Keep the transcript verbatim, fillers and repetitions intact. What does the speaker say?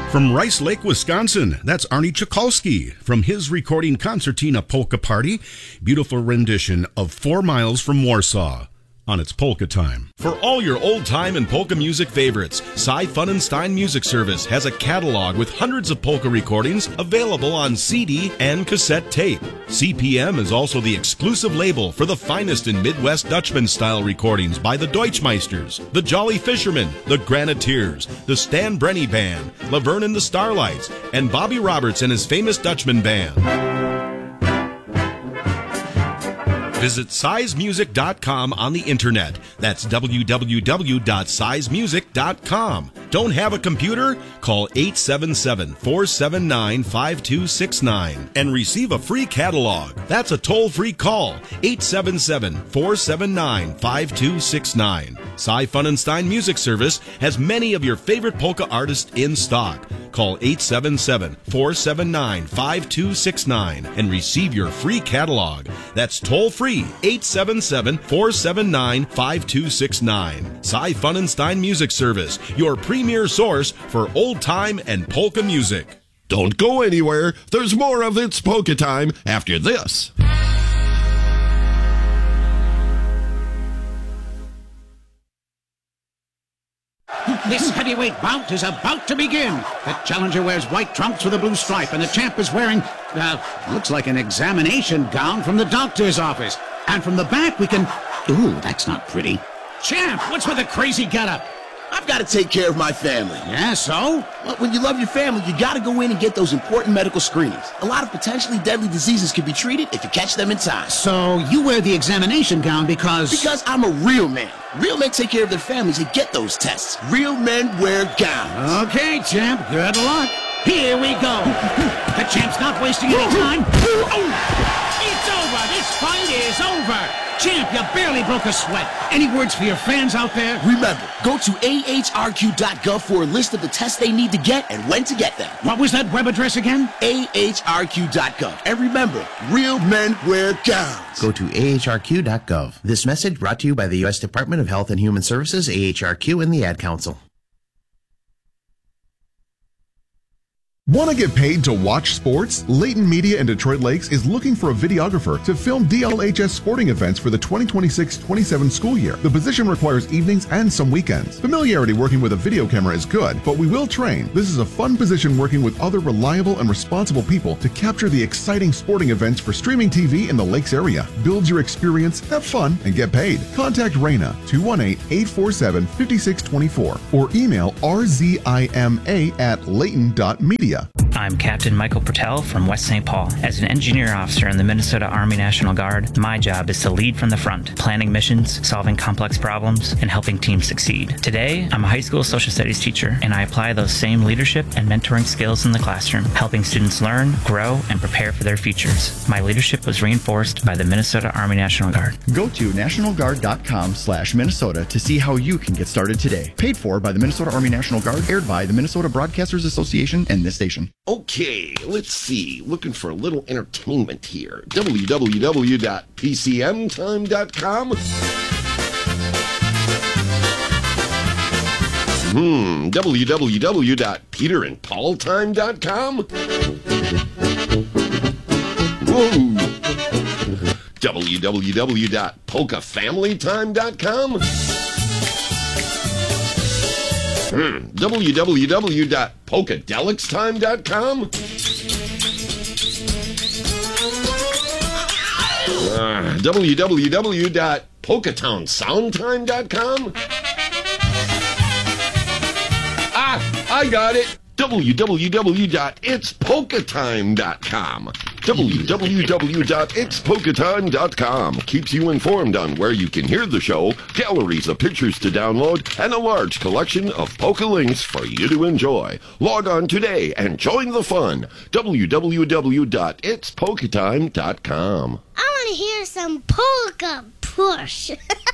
From Rice Lake, Wisconsin, that's Arnie Chikolsky from his recording Concertina Polka Party, beautiful rendition of Four Miles from Warsaw on its Polka Time. For all your old-time and polka music favorites, Cy Funenstein Music Service has a catalog with hundreds of polka recordings available on C D and cassette tape. C P M is also the exclusive label for the finest in Midwest Dutchman-style recordings by the Deutschmeisters, the Jolly Fishermen, the Graniteers, the Stan Brenny Band, Laverne and the Starlights, and Bobby Roberts and his famous Dutchman Band. Visit size music dot com on the internet. That's w w w dot size music dot com. Don't have a computer? Call eight seven seven, four seven nine, five two six nine and receive a free catalog. That's a toll-free call. eight seven seven, four seven nine, five two six nine. Cy Funenstein Music Service has many of your favorite polka artists in stock. Call eight seven seven, four seven nine, five two six nine and receive your free catalog. That's toll-free, eight seven seven, four seven nine, five two six nine. Cy Funenstein Music Service, your premier source for old-time and polka music. Don't go anywhere. There's more of It's Polka Time after this. This heavyweight bout is about to begin. The challenger wears white trunks with a blue stripe, and the champ is wearing, uh, looks like an examination gown from the doctor's office. And from the back, we can... Ooh, that's not pretty. Champ, what's with the crazy getup? I've got to take care of my family. Yeah, so? Well, when you love your family, you got to go in and get those important medical screenings. A lot of potentially deadly diseases can be treated if you catch them in time. So you wear the examination gown because... Because I'm a real man. Real men take care of their families and get those tests. Real men wear gowns. Okay, champ, good luck. Here we go. The champ's not wasting any time. It's over. This fight is over. Champ, you barely broke a sweat. Any words for your fans out there? Remember, go to A H R Q dot gov for a list of the tests they need to get and when to get them. What was that web address again? A H R Q dot gov. And remember, real men wear gowns. Go to A H R Q dot gov. This message brought to you by the U S Department of Health and Human Services, A H R Q, and the Ad Council. Want to get paid to watch sports? Layton Media in Detroit Lakes is looking for a videographer to film D L H S sporting events for the twenty twenty-six twenty-seven school year. The position requires evenings and some weekends. Familiarity working with a video camera is good, but we will train. This is a fun position working with other reliable and responsible people to capture the exciting sporting events for streaming T V in the Lakes area. Build your experience, have fun, and get paid. Contact Raina, two one eight, eight four seven, five six two four or email r z i m a at layton dot media. I'm Captain Michael Pertel from West Saint Paul. As an engineer officer in the Minnesota Army National Guard, my job is to lead from the front, planning missions, solving complex problems, and helping teams succeed. Today, I'm a high school social studies teacher, and I apply those same leadership and mentoring skills in the classroom, helping students learn, grow, and prepare for their futures. My leadership was reinforced by the Minnesota Army National Guard. Go to national guard dot com slash Minnesota to see how you can get started today. Paid for by the Minnesota Army National Guard, aired by the Minnesota Broadcasters Association and this station. Okay, let's see. Looking for a little entertainment here. w w w dot p c m time dot com. Hmm, w w w dot peter and paul time dot com. Whoa. w w w dot polka family time dot com. Hmm. w w w dot polkadelics time dot com. Uh, w w w dot polkatown sound time dot com. Ah, I got it. w w w dot its polka time dot com. w w w dot its polka time dot com keeps you informed on where you can hear the show, galleries of pictures to download, and a large collection of polka links for you to enjoy. Log on today and join the fun. w w w dot its polka time dot com. I want to hear some polka push.